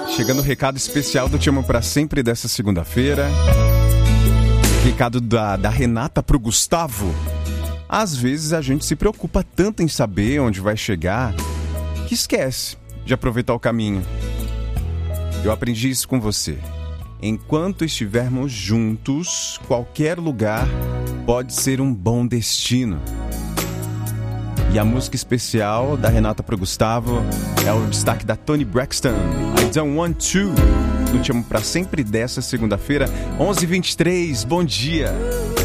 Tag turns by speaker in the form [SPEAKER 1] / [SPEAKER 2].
[SPEAKER 1] Chegando o recado especial do Te Amo Pra Sempre dessa segunda-feira. Recado da Renata pro Gustavo. Às vezes a gente se preocupa tanto em saber onde vai chegar que esquece de aproveitar o caminho. Eu aprendi isso com você. Enquanto estivermos juntos, qualquer lugar pode ser um bom destino. E a música especial da Renata pro Gustavo é o destaque da Toni Braxton, I Don't Want To, no Te Amo Pra Sempre dessa segunda-feira, 11h23, bom dia!